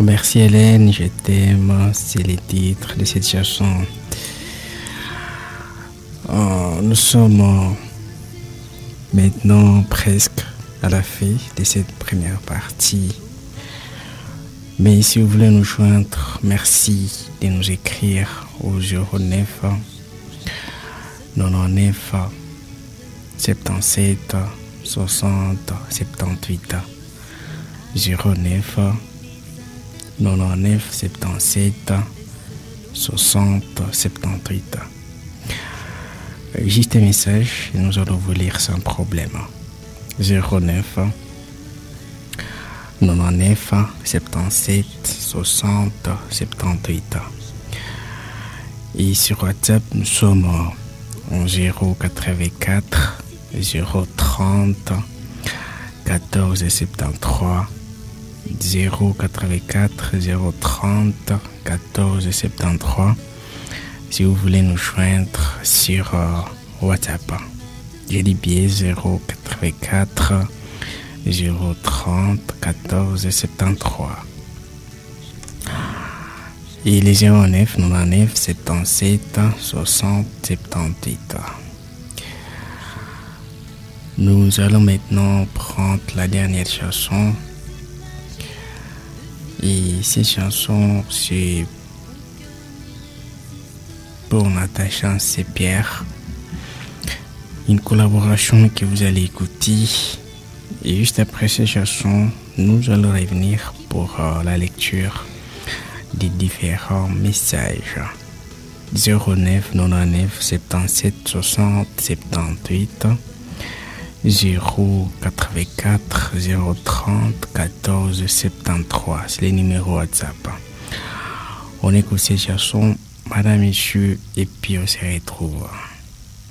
Merci Hélène, je t'aime, c'est le titre de cette chanson. Nous sommes maintenant presque à la fin de cette première partie. Mais si vous voulez nous joindre, merci de nous écrire au 09 99 77 60 78 09 99 77 60 78. Juste un message et nous allons vous lire sans problème. 09 99 77 60 78. Et sur WhatsApp, nous sommes en 084 030 14 73. 084 030 14 73. Si vous voulez nous joindre sur WhatsApp, j'ai dit bien 084 030 14 73 et les 09 99 77 60 78. Nous allons maintenant prendre la dernière chanson. Et cette chanson, c'est pour Natacha Pierre, une collaboration que vous allez écouter. Et juste après cette chanson, nous allons revenir pour la lecture des différents messages. 09 99 77 60 78 084 030 14 73. C'est le numéro WhatsApp. On écoute cette chanson, madame, messieurs, et puis on se retrouve.